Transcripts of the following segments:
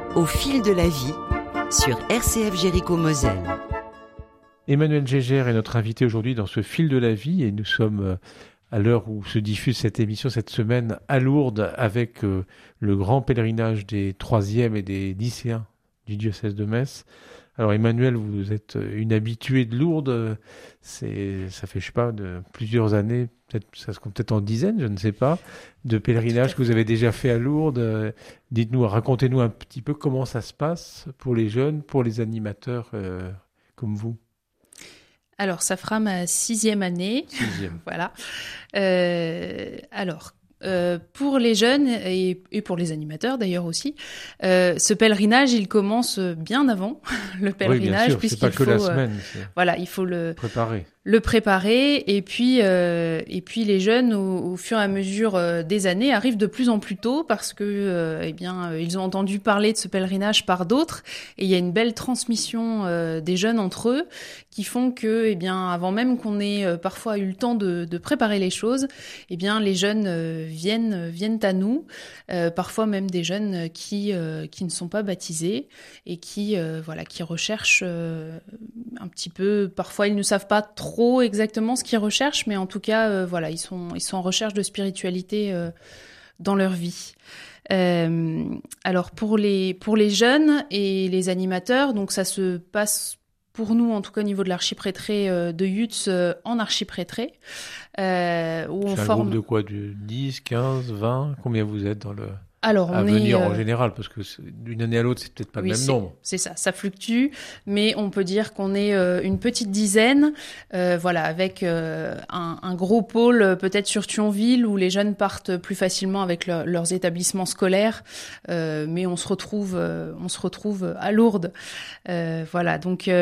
Au fil de la vie sur RCF Jéricho-Moselle. Emmanuel Gégère est notre invité aujourd'hui dans ce fil de la vie et nous sommes à l'heure où se diffuse cette émission cette semaine à Lourdes avec le grand pèlerinage des 3e et des lycéens du diocèse de Metz. Alors Emmanuel, vous êtes une habituée de Lourdes, ça fait, je sais pas, de plusieurs années, ça se compte peut-être en dizaines, je ne sais pas, de pèlerinages que vous avez déjà fait à Lourdes. Dites-nous, racontez-nous un petit peu comment ça se passe pour les jeunes, pour les animateurs comme vous. Alors, ça fera ma 6e année. 6e. Voilà. Pour les jeunes et pour les animateurs d'ailleurs aussi, ce pèlerinage, il commence bien avant le pèlerinage. Oui, bien sûr, puisqu'il c'est pas que faut, la semaine. Voilà, il faut le préparer. et puis les jeunes au fur et à mesure des années arrivent de plus en plus tôt parce que ils ont entendu parler de ce pèlerinage par d'autres et il y a une belle transmission des jeunes entre eux qui font que avant même qu'on ait parfois eu le temps de préparer les choses, les jeunes viennent à nous, parfois même des jeunes qui ne sont pas baptisés et qui recherchent un petit peu. Parfois ils ne savent pas trop exactement ce qu'ils recherchent, mais en tout cas ils sont en recherche de spiritualité dans leur vie. Alors pour les jeunes et les animateurs, donc ça se passe pour nous, en tout cas au niveau de l'archiprêtré de Yutz, en archiprêtré. Où on c'est un forme... groupe de quoi, de 10, 15, 20 ? Combien vous êtes dans le... Alors, à venir en général, parce que d'une année à l'autre, c'est peut-être pas le même nombre. C'est ça fluctue, mais on peut dire qu'on est une petite dizaine, avec un gros pôle peut-être sur Thionville où les jeunes partent plus facilement avec leurs établissements scolaires, mais on se retrouve à Lourdes, donc.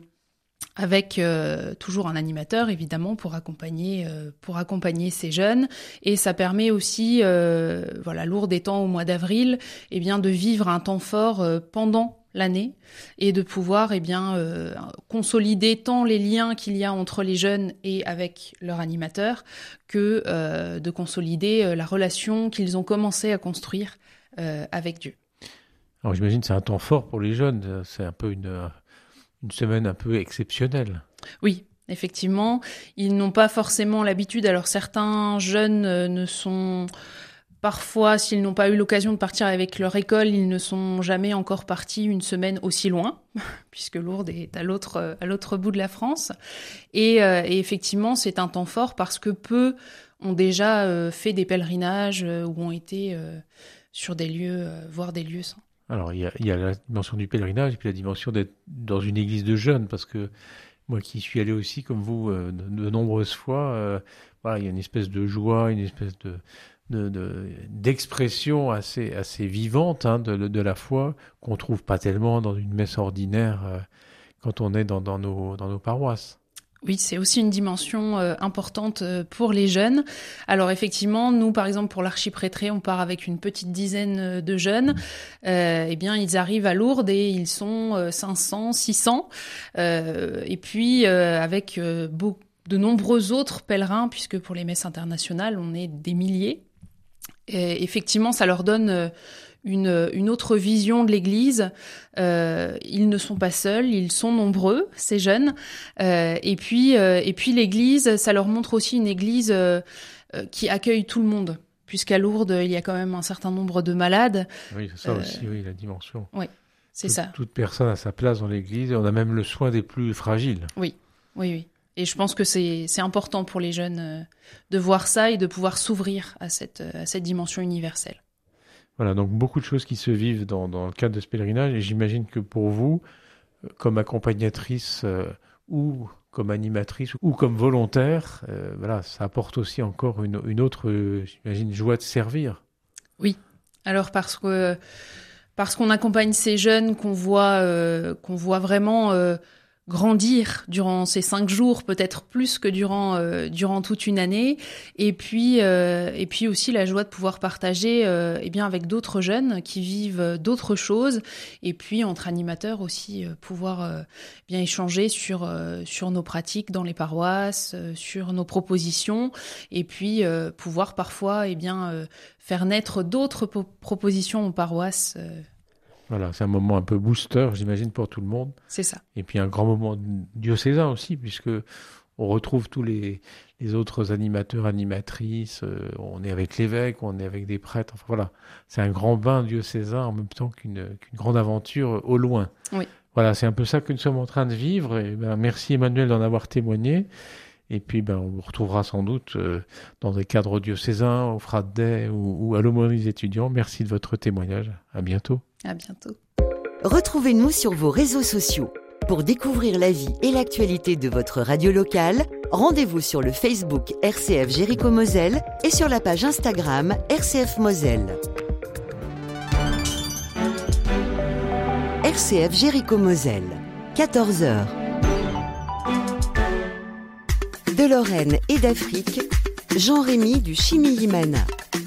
Avec toujours un animateur évidemment pour accompagner ces jeunes, et ça permet aussi Lourdes étant au mois d'avril, de vivre un temps fort pendant l'année et de pouvoir consolider tant les liens qu'il y a entre les jeunes et avec leur animateur que de consolider la relation qu'ils ont commencé à construire avec Dieu. Alors j'imagine que c'est un temps fort pour les jeunes, c'est un peu une semaine un peu exceptionnelle. Oui, effectivement. Ils n'ont pas forcément l'habitude. Alors certains jeunes ne sont... Parfois, s'ils n'ont pas eu l'occasion de partir avec leur école, ils ne sont jamais encore partis une semaine aussi loin, puisque Lourdes est à l'autre bout de la France. Et effectivement, c'est un temps fort parce que peu ont déjà fait des pèlerinages ou ont été sur des lieux, voir des lieux saints. Alors, il y a la dimension du pèlerinage et puis la dimension d'être dans une église de jeunes, parce que moi qui suis allé aussi, comme vous, de nombreuses fois, il y a une espèce de joie, une espèce d'expression assez vivante de la foi qu'on trouve pas tellement dans une messe ordinaire quand on est dans nos paroisses. Oui, c'est aussi une dimension importante pour les jeunes. Alors effectivement, nous, par exemple, pour l'archiprêtré, on part avec une petite dizaine de jeunes. Ils arrivent à Lourdes et ils sont 500, 600. Et puis, avec de nombreux autres pèlerins, puisque pour les messes internationales, on est des milliers. Et effectivement, ça leur donne... une autre vision de l'Église. Ils ne sont pas seuls, ils sont nombreux, ces jeunes. Et puis l'Église, ça leur montre aussi une Église qui accueille tout le monde, puisqu'à Lourdes, il y a quand même un certain nombre de malades. Oui, c'est ça aussi, oui, la dimension. Oui, c'est ça. Toute personne a sa place dans l'Église, et on a même le soin des plus fragiles. Oui. Et je pense que c'est important pour les jeunes de voir ça et de pouvoir s'ouvrir à cette dimension universelle. Voilà, donc beaucoup de choses qui se vivent dans le cadre de ce pèlerinage, et j'imagine que pour vous, comme accompagnatrice ou comme animatrice ou comme volontaire, ça apporte aussi encore une autre, j'imagine, joie de servir. Oui, alors parce qu'on accompagne ces jeunes qu'on voit vraiment grandir durant ces 5 jours, peut-être plus que durant toute une année, et puis aussi la joie de pouvoir partager avec d'autres jeunes qui vivent d'autres choses, et puis entre animateurs aussi pouvoir échanger sur nos pratiques dans les paroisses, sur nos propositions, et puis pouvoir parfois faire naître d'autres propositions aux paroisses Voilà, c'est un moment un peu booster, j'imagine, pour tout le monde. C'est ça. Et puis un grand moment diocésain aussi, puisque on retrouve tous les autres animateurs, animatrices. On est avec l'évêque, on est avec des prêtres. Enfin voilà, c'est un grand bain diocésain en même temps qu'une grande aventure au loin. Oui. Voilà, c'est un peu ça que nous sommes en train de vivre. Et merci Emmanuel d'en avoir témoigné. Et puis on vous retrouvera sans doute dans des cadres diocésains, au Fradet ou à l'aumônerie des étudiants. Merci de votre témoignage. À bientôt. À bientôt. Retrouvez-nous sur vos réseaux sociaux. Pour découvrir la vie et l'actualité de votre radio locale, rendez-vous sur le Facebook RCF Jéricho-Moselle et sur la page Instagram RCF Moselle. RCF Jéricho-Moselle, 14h. De Lorraine et d'Afrique, Jean-Rémy du Chimihimana.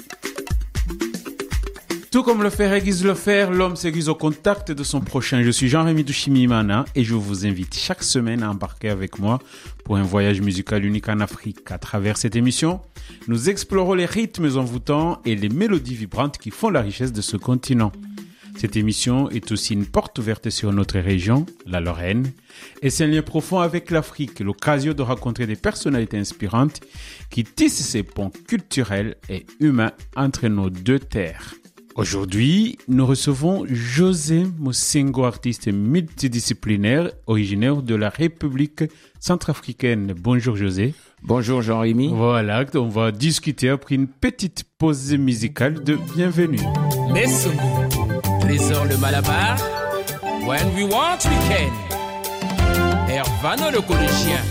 Tout comme le fer aiguise le fer, l'homme s'aiguise au contact de son prochain. Je suis Jean-Rémy du Chimihimana et je vous invite chaque semaine à embarquer avec moi pour un voyage musical unique en Afrique. À travers cette émission, nous explorons les rythmes envoûtants et les mélodies vibrantes qui font la richesse de ce continent. Cette émission est aussi une porte ouverte sur notre région, la Lorraine, et c'est un lien profond avec l'Afrique, l'occasion de rencontrer des personnalités inspirantes qui tissent ces ponts culturels et humains entre nos deux terres. Aujourd'hui, nous recevons José Mosengo, artiste multidisciplinaire originaire de la République centrafricaine. Bonjour José. Bonjour Jean-Rémy. Voilà, on va discuter après une petite pause musicale de bienvenue. Messungu, Trésor le Malabar, When We Want We Can, Hervano le collégien.